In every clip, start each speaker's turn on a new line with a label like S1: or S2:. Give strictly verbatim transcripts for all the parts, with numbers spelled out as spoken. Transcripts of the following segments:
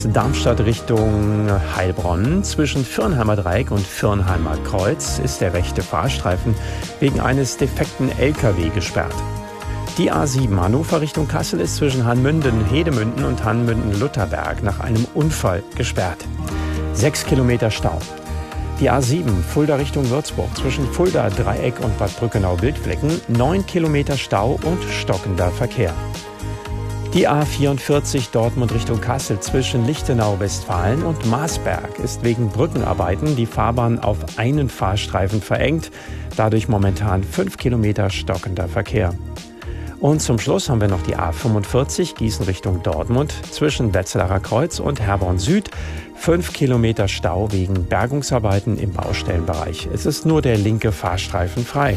S1: Darmstadt Richtung Heilbronn. Zwischen Viernheimer Dreieck und Viernheimer Kreuz ist der rechte Fahrstreifen wegen eines defekten L K W gesperrt. Die A sieben Hannover Richtung Kassel ist zwischen Hanmünden-Hedemünden und Hanmünden-Lutherberg nach einem Unfall gesperrt. Sechs Kilometer Stau. Die A sieben Fulda Richtung Würzburg zwischen Fulda Dreieck und Bad Brückenau-Bildflecken. Neun Kilometer Stau und stockender Verkehr. Die A vierundvierzig Dortmund Richtung Kassel zwischen Lichtenau-Westfalen und Marsberg ist wegen Brückenarbeiten die Fahrbahn auf einen Fahrstreifen verengt. Dadurch momentan fünf Kilometer stockender Verkehr. Und zum Schluss haben wir noch die A fünfundvierzig Gießen Richtung Dortmund zwischen Wetzlarer Kreuz und Herborn Süd. Fünf Kilometer Stau wegen Bergungsarbeiten im Baustellenbereich. Es ist nur der linke Fahrstreifen frei.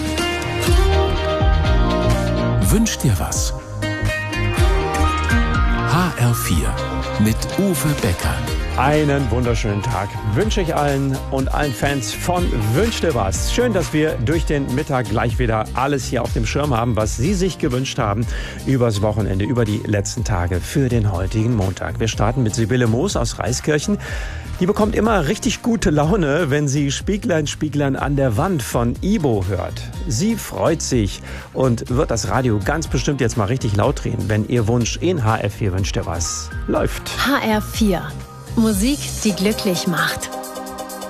S2: Wünsch dir was? H R vier mit Uwe Becker.
S1: Einen wunderschönen Tag wünsche ich allen und allen Fans von Wünsch dir was. Schön, dass wir durch den Mittag gleich wieder alles hier auf dem Schirm haben, was Sie sich gewünscht haben übers Wochenende, über die letzten Tage für den heutigen Montag. Wir starten mit Sibylle Moos aus Reiskirchen. Die bekommt immer richtig gute Laune, wenn sie Spieglein, Spieglein an der Wand von Ibo hört. Sie freut sich und wird das Radio ganz bestimmt jetzt mal richtig laut drehen, wenn ihr Wunsch in H R vier Wünsch dir was läuft.
S3: H R vier. Musik, die glücklich macht.